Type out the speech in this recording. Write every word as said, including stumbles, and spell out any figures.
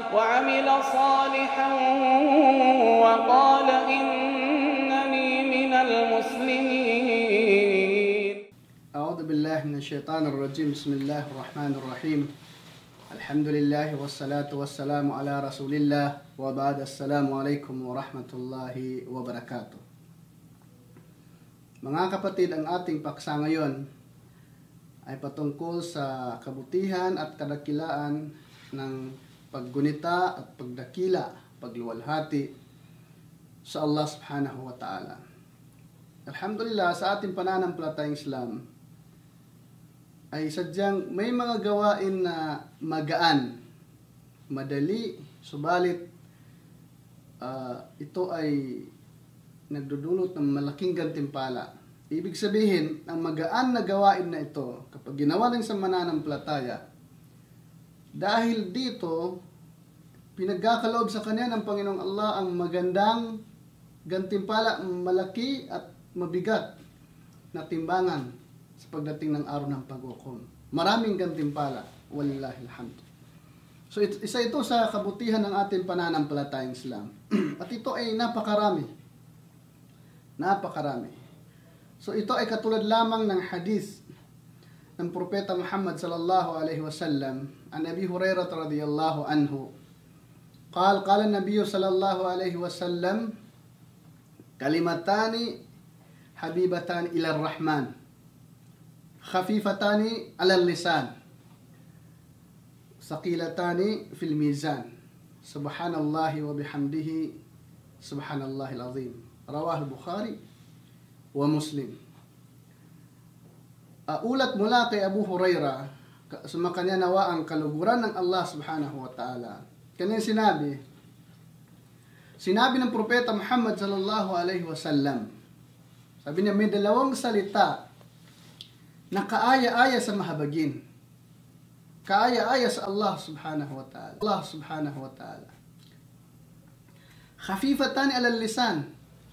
وعمل صالحا وقال إنني من المسلمين. أعوذ بالله من الشيطان الرجيم. بسم الله الرحمن الرحيم. الحمد لله والصلاة والسلام على رسول الله وبعد. السلام عليكم ورحمة الله وبركاته. Mga kapatid, ang ating paksa ngayon ay patungkol sa kabutihan at kadakilaan ng paggunita at pagdakila, pagluwalhati sa Allah subhanahu wa ta'ala. Alhamdulillah, sa ating pananampalatayang Islam ay sadyang may mga gawain na magaan, madali, subalit uh, ito ay nagdudulot ng malaking gantimpala. Ibig sabihin, ang magaan na gawain na ito, kapag ginawa ng sa mananampalataya, dahil dito, pinagkakaloob sa kanya ng Panginoong Allah ang magandang gantimpala, malaki at mabigat na timbangan sa pagdating ng araw ng paghukom. Maraming gantimpala. Walillahil hamd. So, it, isa ito sa kabutihan ng ating pananampalatayang Islam. At ito ay napakarami. Napakarami. So, ito ay katulad lamang ng hadith ng Propeta Muhammad sallallahu alaihi wasallam an Abi Hurairah radhiyallahu anhu. قال قال النبي صلى الله عليه وسلم كلمتان حبيبتان إلى الرحمن خفيفتان على اللسان ثقيلتان في الميزان سبحان الله وبحمده سبحان الله العظيم رواه البخاري ومسلم. Uh, ulat mula kay Abu Hurairah, sumakanya nawa ang kaluguran ng Allah subhanahu wa ta'ala. Kanyang sinabi, sinabi ng Propeta Muhammad sallallahu alaihi wasallam, sabi niya, may dalawang salita na kaaya-aya sa mahabagin. Kaaya-aya sa Allah subhanahu wa ta'ala. Allah subhanahu wa ta'ala. Khafifatan ala lisan.